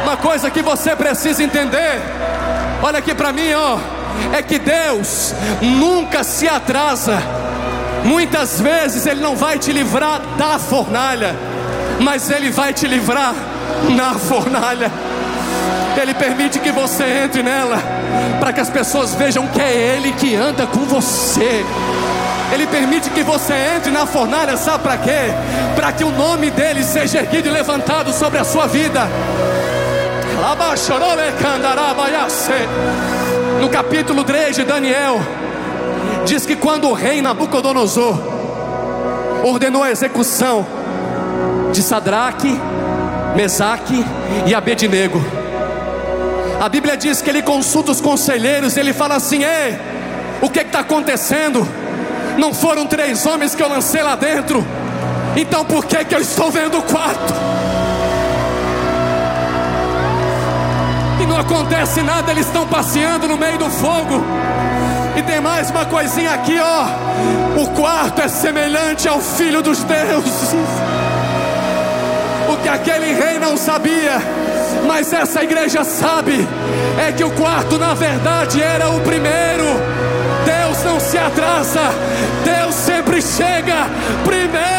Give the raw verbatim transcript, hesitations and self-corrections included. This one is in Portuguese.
Uma coisa que você precisa entender, olha aqui para mim, ó, é que Deus nunca se atrasa. Muitas vezes Ele não vai te livrar da fornalha, mas Ele vai te livrar na fornalha. Ele permite que você entre nela, para que as pessoas vejam que é Ele que anda com você. Ele permite que você entre na fornalha, sabe para quê? Para que o nome dele seja erguido e levantado sobre a sua vida. No capítulo três de Daniel, diz que quando o rei Nabucodonosor ordenou a execução de Sadraque, Mesaque e Abednego, a Bíblia diz que ele consulta os conselheiros. Ele fala assim: ei, o que está acontecendo? Não foram três homens que eu lancei lá dentro? Então por que que eu estou vendo o quarto? E não acontece nada, eles estão passeando no meio do fogo. E tem mais uma coisinha aqui, ó. O quarto é semelhante ao Filho dos deuses. O que aquele rei não sabia, mas essa igreja sabe, é que o quarto na verdade era o primeiro. Deus não se atrasa, Deus sempre chega primeiro.